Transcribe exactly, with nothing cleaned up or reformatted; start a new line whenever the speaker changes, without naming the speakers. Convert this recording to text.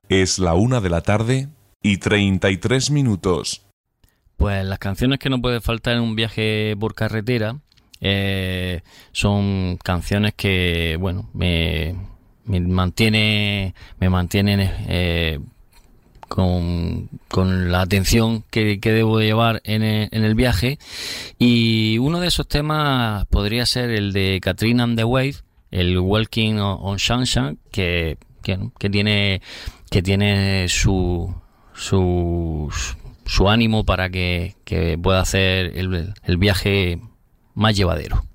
Es la una de la tarde y treinta y tres minutos.
Pues las canciones que no puede faltar en un viaje por carretera eh, son canciones que, bueno, me, me mantiene, me mantienen eh, con, con la atención que, que debo llevar en el, en el viaje. Y uno de esos temas podría ser el de Katrina and the Wave, el Walking on Sunshine, que, que, que tiene que tiene su su su ánimo para que, que pueda hacer el, el viaje más llevadero.